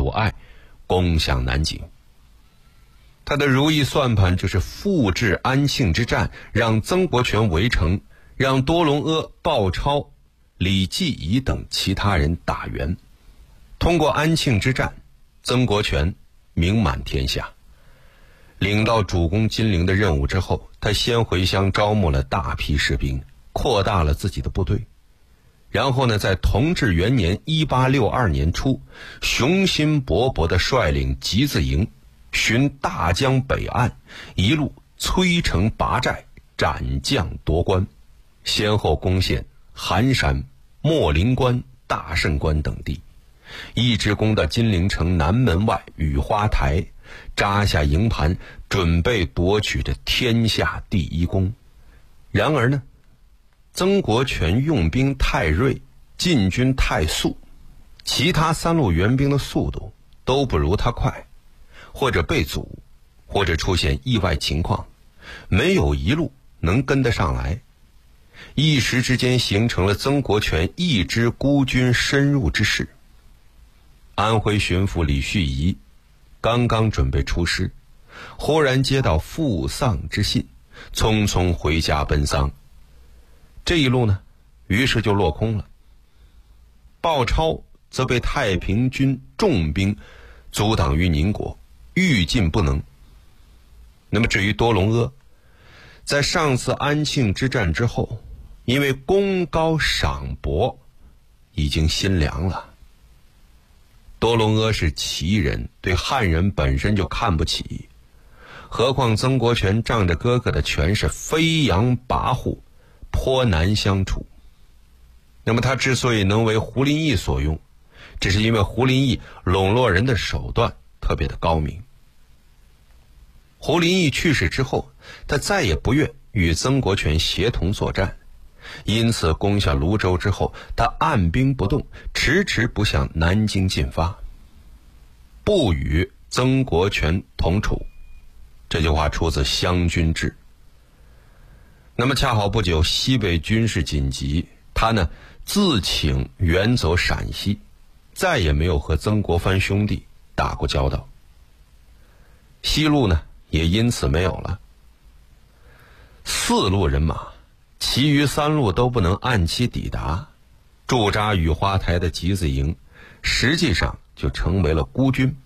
阻碍攻向南京。他的如意算盘就是复制安庆之战，让曾国荃围城，让多隆阿、鲍超、李继仪等其他人打援。通过安庆之战，曾国荃名满天下。领到主攻金陵的任务之后，他先回乡招募了大批士兵，扩大了自己的部队。然后呢，在同治元年1862年初，雄心勃勃地率领集字营循大江北岸，一路摧城拔寨，斩将夺关，先后攻陷寒山、莫林关、大胜关等地，一直攻到金陵城南门外雨花台，扎下营盘，准备夺取这天下第一功。然而呢，曾国荃用兵太锐，进军太速，其他三路援兵的速度都不如他快，或者被阻，或者出现意外情况，没有一路能跟得上来。一时之间形成了曾国荃一支孤军深入之势。安徽巡抚李旭仪刚刚准备出师，忽然接到父丧之信，匆匆回家奔丧。这一路呢，于是就落空了。鲍超则被太平军重兵阻挡于宁国，欲进不能。那么至于多隆阿，在上次安庆之战之后，因为功高赏薄，已经心凉了。多隆阿是旗人，对汉人本身就看不起，何况曾国荃仗着哥哥的权势飞扬跋扈，颇难相处。那么他之所以能为胡林翼所用，只是因为胡林翼笼络人的手段特别的高明。胡林翼去世之后，他再也不愿与曾国荃协同作战，因此攻下泸州之后，他按兵不动，迟迟不向南京进发，不与曾国荃同处。这句话出自《湘军志》。那么恰好不久，西北军事紧急，他呢自请远走陕西，再也没有和曾国藩兄弟打过交道。西路呢也因此没有了。4路人马，其余3路都不能按期抵达，驻扎雨花台的集字营实际上就成为了孤军。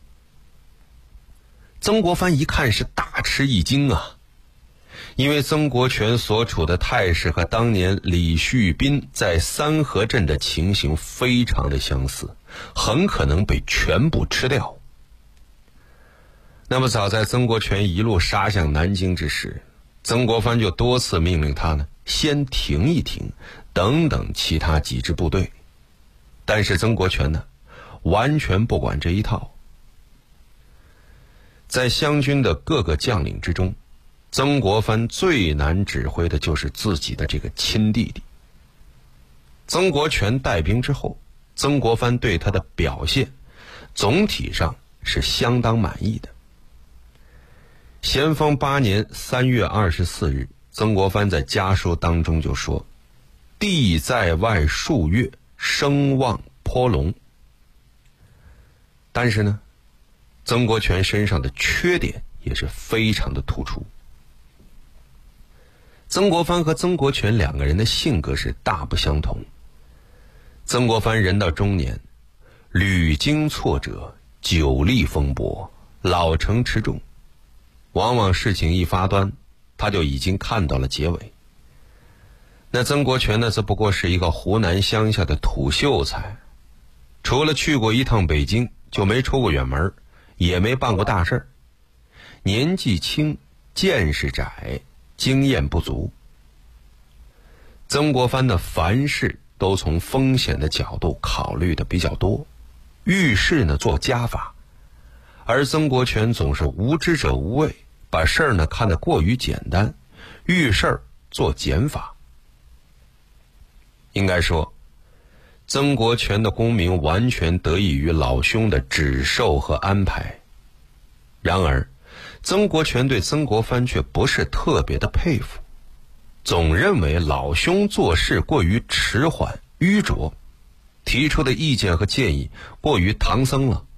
曾国藩一看是大吃一惊啊，因为曾国荃所处的态势和当年李旭斌在三河镇的情形非常的相似，很可能被全部吃掉。那么早在曾国荃一路杀向南京之时，曾国藩就多次命令他呢先停一停，等等其他几支部队。但是曾国荃呢完全不管这一套。在湘军的各个将领之中，曾国藩最难指挥的就是自己的这个亲弟弟。曾国荃带兵之后，曾国藩对他的表现总体上是相当满意的。咸丰8年3月24日，曾国藩在家书当中就说：“弟在外数月，声望颇隆。”但是呢，曾国荃身上的缺点也是非常的突出。曾国藩和曾国荃两个人的性格是大不相同。曾国藩人到中年，屡经挫折，久历风波，老成持重，往往事情一发端，他就已经看到了结尾。那曾国荃呢，则不过是一个湖南乡下的土秀才，除了去过一趟北京，就没出过远门，也没办过大事儿，年纪轻，见识窄，经验不足。曾国藩的凡事都从风险的角度考虑的比较多，遇事呢做加法，而曾国荃总是无知者无畏，把事儿呢看得过于简单，遇事儿做减法。应该说，曾国荃的功名完全得益于老兄的指授和安排。然而，曾国荃对曾国藩却不是特别的佩服，总认为老兄做事过于迟缓、愚拙，提出的意见和建议过于唐僧了。